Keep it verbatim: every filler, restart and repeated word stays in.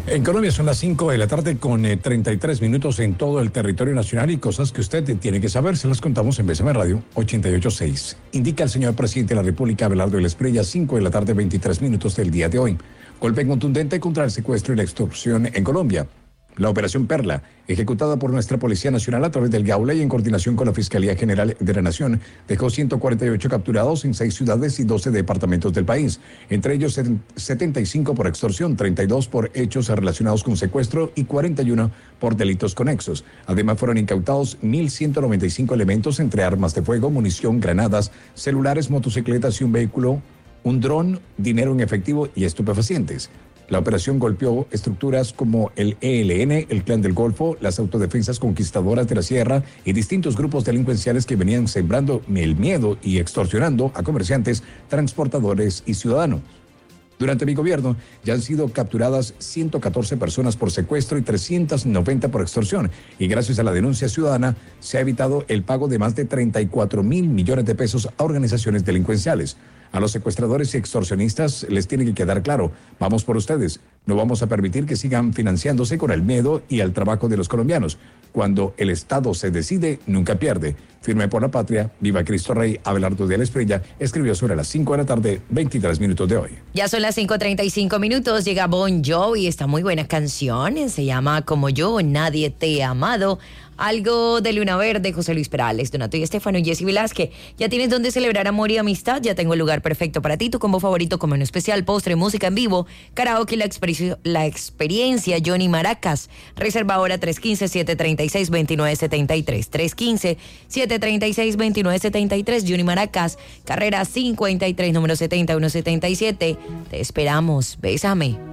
En Colombia son las cinco de la tarde con eh, treinta y tres minutos en todo el territorio nacional y cosas que usted tiene que saber, se las contamos en B C M Radio ochenta y ocho punto seis. Indica el señor presidente de la República, Abelardo de la Espriella, cinco de la tarde, veintitrés minutos del día de hoy. Golpe contundente contra el secuestro y la extorsión en Colombia. La Operación Perla, ejecutada por nuestra Policía Nacional a través del Gaula y en coordinación con la Fiscalía General de la Nación, dejó ciento cuarenta y ocho capturados en seis ciudades y doce departamentos del país, entre ellos setenta y cinco por extorsión, treinta y dos por hechos relacionados con secuestro y cuarenta y uno por delitos conexos. Además, fueron incautados mil ciento noventa y cinco elementos entre armas de fuego, munición, granadas, celulares, motocicletas y un vehículo, un dron, dinero en efectivo y estupefacientes. La operación golpeó estructuras como el E L N, el Clan del Golfo, las autodefensas conquistadoras de la Sierra y distintos grupos delincuenciales que venían sembrando el miedo y extorsionando a comerciantes, transportadores y ciudadanos. Durante mi gobierno ya han sido capturadas ciento catorce personas por secuestro y trescientos noventa por extorsión, y gracias a la denuncia ciudadana se ha evitado el pago de más de treinta y cuatro mil millones de pesos a organizaciones delincuenciales. A los secuestradores y extorsionistas les tiene que quedar claro, vamos por ustedes, no vamos a permitir que sigan financiándose con el miedo y el trabajo de los colombianos. Cuando el Estado se decide, nunca pierde. Firme por la patria, viva Cristo Rey. Abelardo de la Espriella escribió sobre las cinco de la tarde, veintitrés minutos de hoy. Ya son las cinco treinta y cinco minutos, llega Bon Jovi, esta muy buena canción, se llama Como Yo, Nadie Te ha Amado. Algo de Luna Verde, José Luis Perales, Donato y Estefano y Jessy Velázquez. ¿Ya tienes dónde celebrar amor y amistad? Ya tengo el lugar perfecto para ti. Tu combo favorito con menú especial, postre, música en vivo, karaoke y la, exper- la experiencia Johnny Maracas. Reserva ahora tres uno cinco, siete tres seis, dos nueve siete tres. tres uno cinco, siete tres seis, dos nueve siete tres. Johnny Maracas, carrera cincuenta y tres, número setenta y uno setenta y siete. Te esperamos. Bésame.